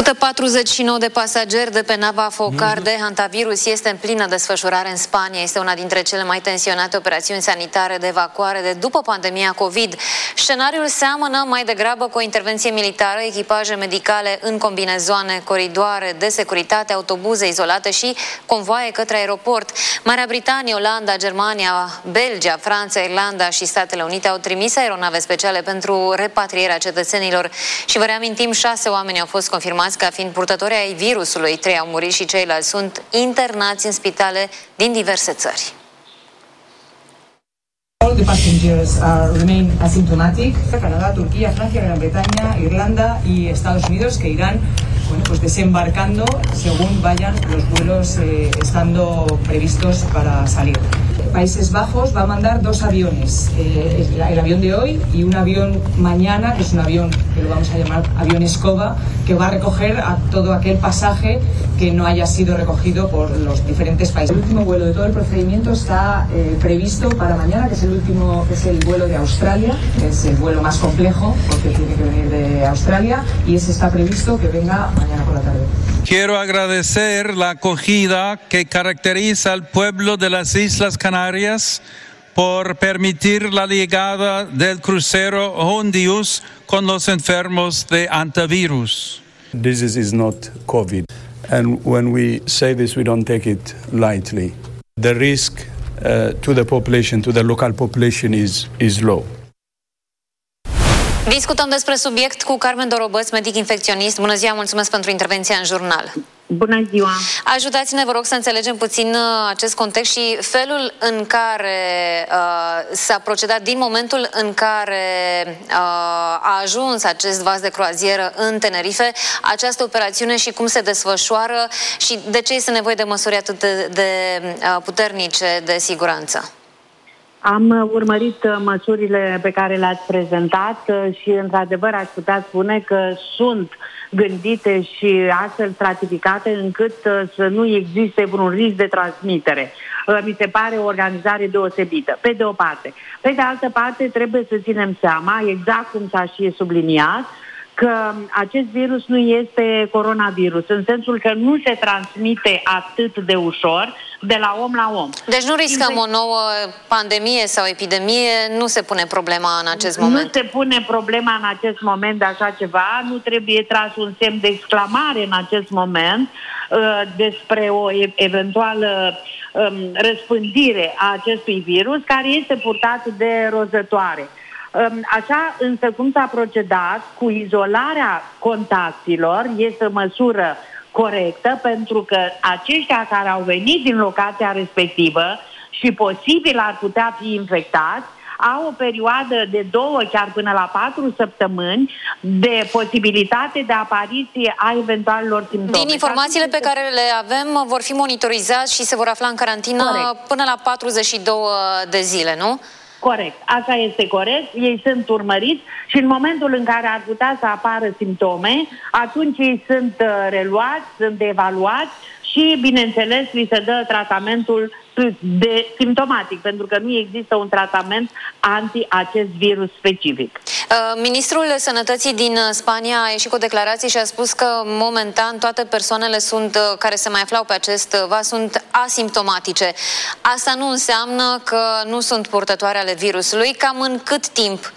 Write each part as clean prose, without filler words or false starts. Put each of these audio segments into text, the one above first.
149 de pasageri de pe nava Focar de hantavirus este în plină desfășurare în Spania. Este una dintre cele mai tensionate operațiuni sanitare de evacuare de după pandemia COVID. Scenariul seamănă mai degrabă cu o intervenție militară, echipaje medicale în combinezoane, coridoare de securitate, autobuze izolate și convoaie către aeroport. Marea Britanie, Olanda, Germania, Belgia, Franța, Irlanda și Statele Unite au trimis aeronave speciale pentru repatrierea cetățenilor. Și vă reamintim, 6 oameni au fost confirmați ca fiind purtători ai virusului, 3 au murit și ceilalți sunt internați în spitale din diverse țări. All the passengers remain asymptomatic. Canadá, Turquía, Francia, Gran Bretaña, Irlanda y Estados Unidos que irán pues desembarcando según vayan los vuelos estando previstos para salir. Países Bajos va a mandar 2 aviones, el avión de hoy y un avión mañana, que es un avión que lo vamos a llamar avión escoba, que va a recoger a todo aquel pasaje que no haya sido recogido por los diferentes países. El último vuelo de todo el procedimiento está previsto para mañana, que es el último, que es el vuelo de Australia, que es el vuelo más complejo porque tiene que venir de Australia, y ese está previsto que venga mañana por la tarde. Quiero agradecer la acogida que caracteriza al pueblo de las Islas Canarias por permitir la llegada del crucero Hondius con los enfermos de hantavirus. This is not COVID. And when we say this, we don't take it lightly. The risk to the population, to the local population is low. Discutăm despre subiect cu Carmen Dorobăț, medic infecționist. Bună ziua, mulțumesc pentru intervenția în jurnal. Bună ziua! Ajutați-ne, vă rog, să înțelegem puțin acest context și felul în care s-a procedat din momentul în care a ajuns acest vas de croazieră în Tenerife, această operațiune și cum se desfășoară și de ce este nevoie de măsuri atât de puternice de siguranță. Am urmărit măsurile pe care le-ați prezentat și, într-adevăr, aș putea spune că sunt gândite și astfel stratificate încât să nu existe vreun risc de transmitere. Mi se pare o organizare deosebită, pe de o parte. Pe de altă parte, trebuie să ținem seama, exact cum s-a și subliniat, că acest virus nu este coronavirus, în sensul că nu se transmite atât de ușor de la om la om. Deci nu riscăm o nouă pandemie sau epidemie, nu se pune problema în acest moment? Nu se pune problema în acest moment de așa ceva, nu trebuie tras un semn de exclamare în acest moment despre o eventuală răspândire a acestui virus, care este purtat de rozătoare. Așa, însă, cum s-a procedat cu izolarea contactilor este o măsură corectă, pentru că aceștia care au venit din locația respectivă și posibil ar putea fi infectați, au o perioadă de 2, chiar până la 4 săptămâni de posibilitate de apariție a eventualelor simptome. Din informațiile pe care le avem, vor fi monitorizați și se vor afla în carantină până la 42 de zile, nu? Corect, asta este corect, ei sunt urmăriți și în momentul în care ar putea să apară simptome, atunci ei sunt reluați, sunt evaluați și, bineînțeles, li se dă tratamentul de simptomatic, pentru că nu există un tratament anti-acest virus specific. Ministrul Sănătății din Spania a ieșit cu o declarație și a spus că momentan toate persoanele care se mai aflau pe acest vas sunt asimptomatice. Asta nu înseamnă că nu sunt purtătoare ale virusului. Cam în cât timp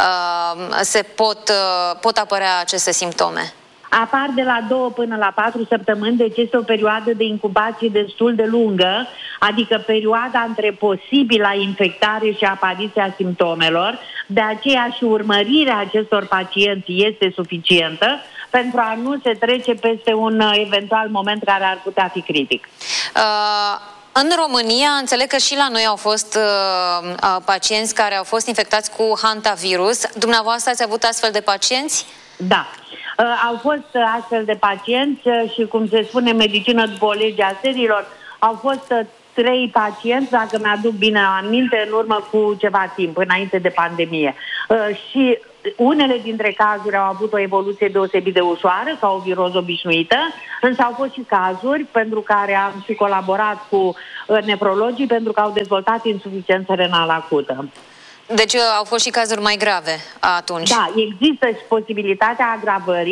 pot apărea aceste simptome? Apar de la 2 până la 4 săptămâni, deci este o perioadă de incubație destul de lungă, adică perioada între posibila infectare și apariția simptomelor. De aceea și urmărirea acestor pacienți este suficientă pentru a nu se trece peste un eventual moment care ar putea fi critic. În România, înțeleg că și la noi au fost pacienți care au fost infectați cu hantavirus. Dumneavoastră ați avut astfel de pacienți? Da. Au fost astfel de pacienți și, cum se spune, medicină după o lege a serilor, au fost 3 pacienți, dacă mi-aduc bine aminte, în urmă cu ceva timp, înainte de pandemie. Și unele dintre cazuri au avut o evoluție deosebit de ușoară, ca o viroză obișnuită, însă au fost și cazuri pentru care am și colaborat cu nefrologii pentru că au dezvoltat insuficiență renală acută. Deci au fost și cazuri mai grave atunci. Da, există și posibilitatea agravării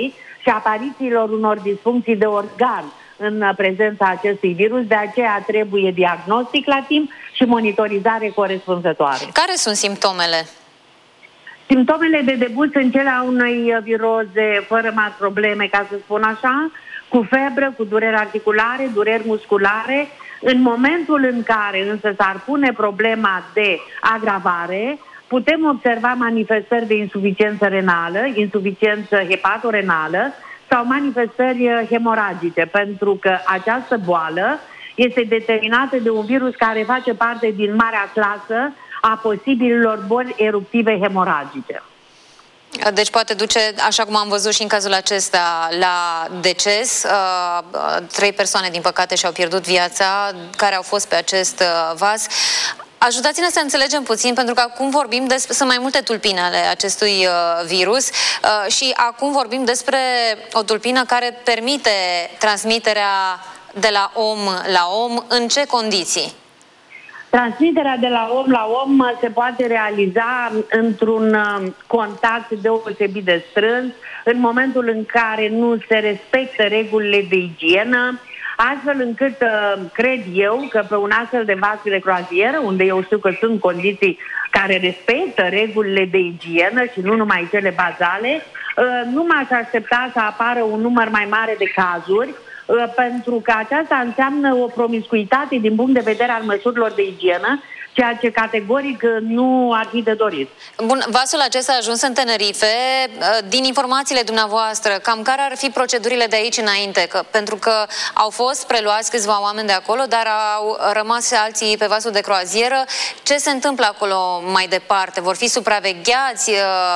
și aparițiilor unor disfuncții de organ în prezența acestui virus, de aceea trebuie diagnostic la timp și monitorizare corespunzătoare. Care sunt simptomele? Simptomele de debut sunt cele a unei viroze fără mari probleme, ca să spun așa, cu febră, cu dureri articulare, dureri musculare. În momentul în care însă s-ar pune problema de agravare, putem observa manifestări de insuficiență renală, insuficiență hepatorenală sau manifestări hemoragice, pentru că această boală este determinată de un virus care face parte din marea clasă a posibililor boli eruptive hemoragice. Deci poate duce, așa cum am văzut și în cazul acesta, la deces. 3 persoane, din păcate, și-au pierdut viața, care au fost pe acest vas. Ajutați-ne să înțelegem puțin, pentru că acum vorbim despre, sunt mai multe tulpini ale acestui virus și acum vorbim despre o tulpină care permite transmiterea de la om la om. În ce condiții? Transmiterea de la om la om se poate realiza într-un contact deosebit de strâns, în momentul în care nu se respectă regulile de igienă, astfel încât cred eu că pe un astfel de vas de croazieră, unde eu știu că sunt condiții care respectă regulile de igienă și nu numai cele bazale, nu m-aș aștepta să apară un număr mai mare de cazuri, pentru că aceasta înseamnă o promiscuitate din punct de vedere al măsurilor de igienă, ceea ce categoric nu ar fi de dorit. Bun, vasul acesta a ajuns în Tenerife. Din informațiile dumneavoastră, cam care ar fi procedurile de aici înainte? Pentru că au fost preluați câțiva oameni de acolo, dar au rămas alții pe vasul de croazieră. Ce se întâmplă acolo mai departe? Vor fi supravegheați?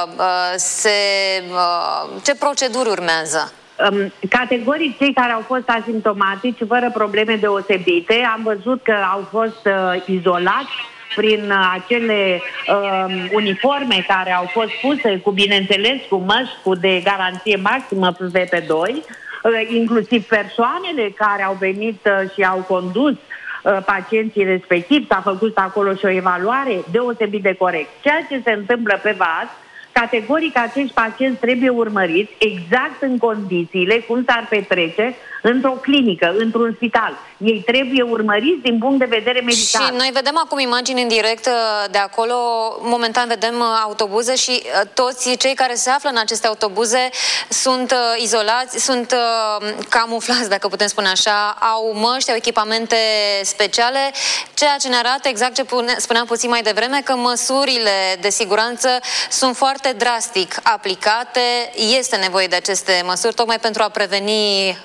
Ce proceduri urmează? Categoric, cei care au fost asimptomatici, fără probleme deosebite, am văzut că au fost izolați prin acele uniforme care au fost puse, cu, bineînțeles, cu măști de garanție maximă FFP2, inclusiv persoanele care au venit și au condus pacienții respectivi. S-a făcut acolo și o evaluare deosebit de corect. Ceea ce se întâmplă pe vas, categoric, acești pacienți trebuie urmăriți exact în condițiile cum s-ar petrece într-o clinică, într-un spital. Ei trebuie urmăriți din punct de vedere medical. Și noi vedem acum imagini în direct de acolo, momentan vedem autobuze și toți cei care se află în aceste autobuze sunt izolați, sunt camuflați, dacă putem spune așa, au măști, au echipamente speciale, ceea ce ne arată exact ce spuneam puțin mai devreme, că măsurile de siguranță sunt foarte drastic aplicate. Este nevoie de aceste măsuri tocmai pentru a preveni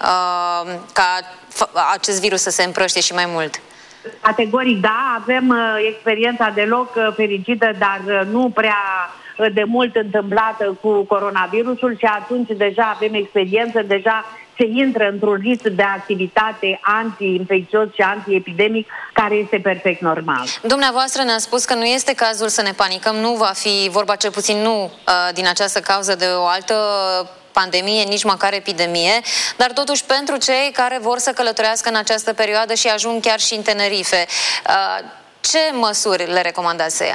ca acest virus să se împrăștie și mai mult. Categoric, da, avem experiența deloc fericită, dar nu prea de mult întâmplată cu coronavirusul și atunci deja avem experiență, deja se intră într-un risc de activitate anti-infecțios și anti-epidemic care este perfect normal. Dumneavoastră ne-a spus că nu este cazul să ne panicăm, nu va fi vorba, cel puțin nu din această cauză, de o altă pandemie, nici măcar epidemie, dar totuși pentru cei care vor să călătorească în această perioadă și ajung chiar și în Tenerife, ce măsuri le recomandați să ia?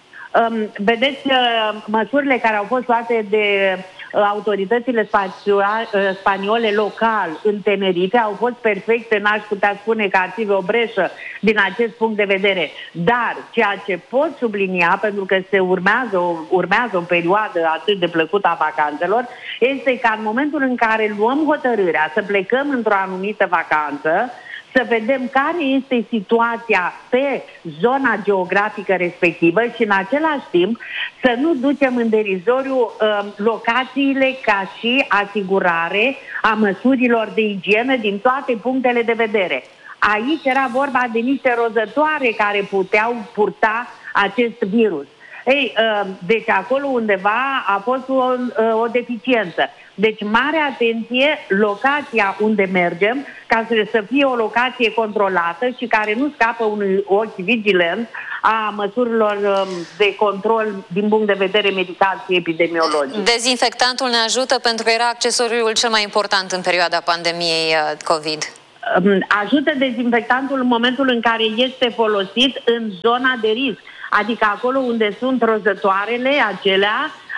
Vedeți, măsurile care au fost luate de autoritățile spaniole local în Tenerife au fost perfecte, n-aș putea spune că ar fi o breșă din acest punct de vedere. Dar ceea ce pot sublinia, pentru că se urmează o perioadă atât de plăcută a vacanțelor, este că în momentul în care luăm hotărârea să plecăm într-o anumită vacanță, să vedem care este situația pe zona geografică respectivă și în același timp să nu ducem în derizoriu locațiile ca și asigurare a măsurilor de igienă din toate punctele de vedere. Aici era vorba de niște rozătoare care puteau purta acest virus. Ei, deci acolo undeva a fost o deficiență. Deci mare atenție, locația unde mergem, ca să fie o locație controlată și care nu scapă unui ochi vigilent a măsurilor de control din punct de vedere medical și epidemiologic. Dezinfectantul ne ajută pentru că era accesoriul cel mai important în perioada pandemiei COVID. Ajută dezinfectantul în momentul în care este folosit în zona de risc, adică acolo unde sunt rozătoarele acelea,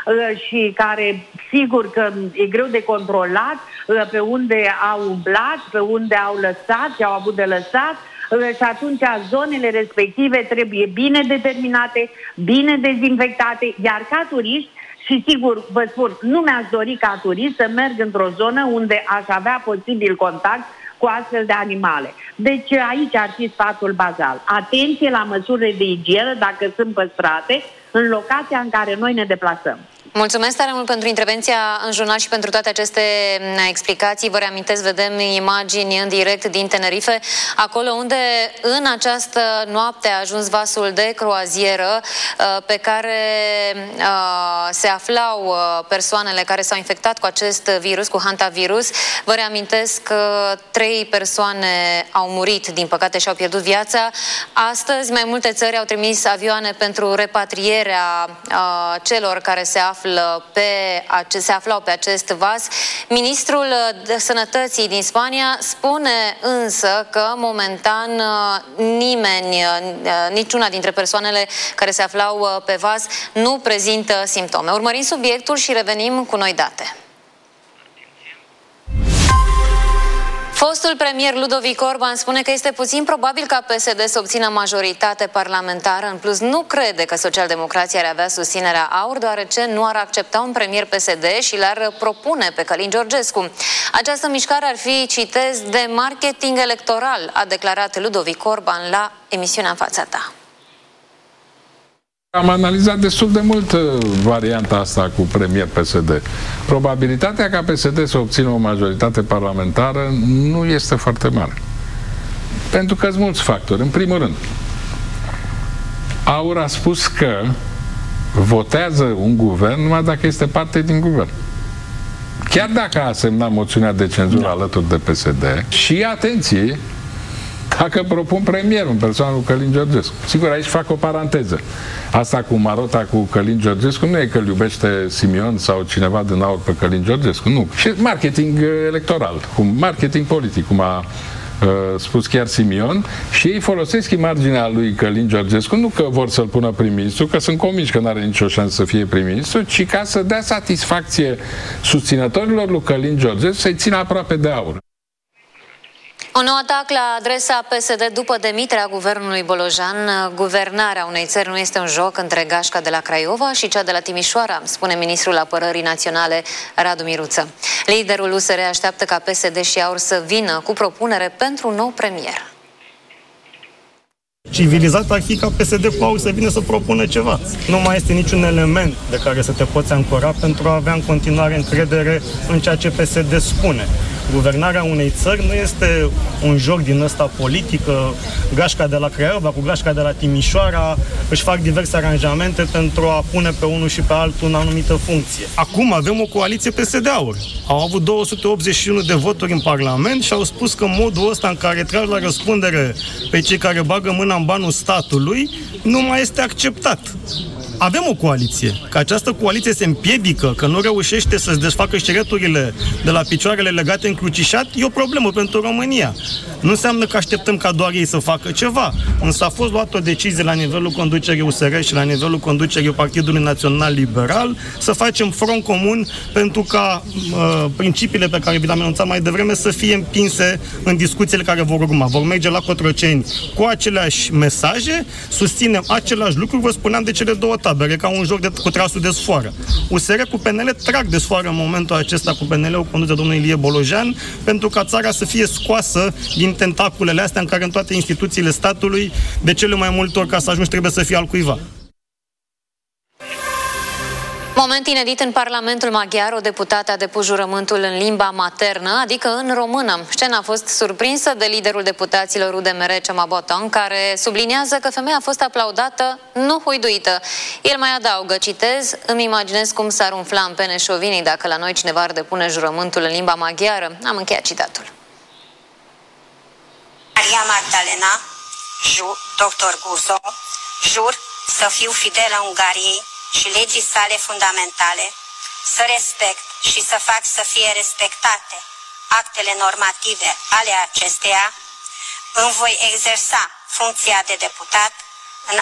și care sigur că e greu de controlat pe unde au umblat, pe unde au lăsat, ce au avut de lăsat. Și atunci zonele respective trebuie bine determinate, bine dezinfectate, iar ca turiști, și sigur, vă spun, nu mi-aș dori ca turist să merg într-o zonă unde aș avea posibil contact cu astfel de animale. Deci aici ar fi sfatul bazal. Atenție la măsurile de igienă, dacă sunt păstrate, în locația în care noi ne deplasăm. Mulțumesc tare mult pentru intervenția în jurnal și pentru toate aceste explicații. Vă reamintesc, vedem imagini în direct din Tenerife, acolo unde în această noapte a ajuns vasul de croazieră pe care se aflau persoanele care s-au infectat cu acest virus, cu hantavirus. Vă reamintesc că 3 persoane au murit, din păcate și-au pierdut viața. Astăzi mai multe țări au trimis avioane pentru repatrierea celor care se aflau pe acest vas. Ministrul Sănătății din Spania spune însă că momentan niciuna dintre persoanele care se aflau pe vas nu prezintă simptome. Urmărim subiectul și revenim cu noi date. Fostul premier Ludovic Orban spune că este puțin probabil ca PSD să obțină majoritate parlamentară. În plus, nu crede că socialdemocrația ar avea susținerea AUR, deoarece nu ar accepta un premier PSD și l-ar propune pe Călin Georgescu. Această mișcare ar fi, citez, de marketing electoral, a declarat Ludovic Orban la emisiunea În fața ta. Am analizat destul de mult varianta asta cu premier PSD. Probabilitatea ca PSD să obțină o majoritate parlamentară nu este foarte mare. Pentru că sunt mulți factori. În primul rând, AUR a spus că votează un guvern numai dacă este parte din guvern. Chiar dacă a semnat moțiunea de cenzură alături de PSD. Și atenție, dacă propun premierul în persoana lui Călin Georgescu. Sigur, aici fac o paranteză. Asta cu marota cu Călin Georgescu nu e că îl iubește Simion sau cineva din AUR pe Călin Georgescu, nu. Și marketing electoral, marketing politic, cum a spus chiar Simion, și ei folosesc imaginea lui Călin Georgescu, nu că vor să-l pună prim-ministru, că sunt convinși că nu are nicio șansă să fie prim-ministru, ci ca să dea satisfacție susținătorilor lui Călin Georgescu să-i țină aproape de AUR. Un nou atac la adresa PSD după demiterea guvernului Bolojan. Guvernarea unei țări nu este un joc între gașca de la Craiova și cea de la Timișoara, spune ministrul Apărării Naționale Radu Miruță. Liderul USR așteaptă ca PSD și AUR să vină cu propunere pentru un nou premier. Civilizat ar fi ca PSD cu AUR să vină să propună ceva. Nu mai este niciun element de care să te poți ancora pentru a avea în continuare încredere în ceea ce PSD spune. Guvernarea unei țări nu este un joc din ăsta politică, gașca de la Craiova cu gașca de la Timișoara își fac diverse aranjamente pentru a pune pe unul și pe altul în anumită funcție. Acum avem o coaliție PSD-AUR. Au avut 281 de voturi în Parlament și au spus că modul ăsta în care tragi la răspundere pe cei care bagă mâna în banul statului nu mai este acceptat. Avem o coaliție. Că această coaliție se împiedică, că nu reușește să-și desfacă știreturile de la picioarele legate încrucișat, e o problemă pentru România. Nu înseamnă că așteptăm ca doar ei să facă ceva. Însă a fost luată o decizie la nivelul conducerii USR și la nivelul conducerii Partidului Național Liberal să facem front comun pentru ca principiile pe care vi le-am anunțat mai devreme să fie împinse în discuțiile care vor urma. Vor merge la Cotroceni cu aceleași mesaje, susținem același lucru, vă spuneam de cele două tabere, ca un joc cu trasul de sfoară. USR cu PNL trag de sfoară în momentul acesta cu PNL-ul condus de domnul Ilie Bolojan, pentru ca țara să fie scoasă din tentaculele astea în care în toate instituțiile statului, de cele mai multe ori, ca să ajungi, trebuie să fie al cuiva. Moment inedit în Parlamentul Maghiar, o deputată a depus jurământul în limba maternă, adică în română. Scena a fost surprinsă de liderul deputaților UDMR, Ciamaboton, care subliniază că femeia a fost aplaudată, nu huiduită. El mai adaugă, citez, îmi imaginez cum s-ar umfla în pene șovinii dacă la noi cineva ar depune jurământul în limba maghiară. Am încheiat citatul. Maria Magdalena, doctor Guzo, jur să fiu fidelă Ungariei și legii sale fundamentale, să respect și să fac să fie respectate actele normative ale acesteia, îmi voi exersa funcția de deputat